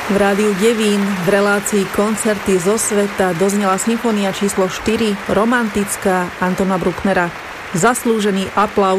V rádiu Devín v relácii Koncerty zo sveta doznela symfónia číslo 4 romantická Antona Brucknera. Zaslúžený aplauz